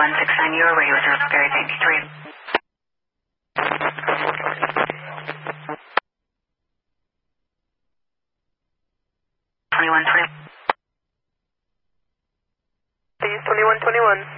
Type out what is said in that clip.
2169, you are ready with Roseberry 93. 2120. 2121.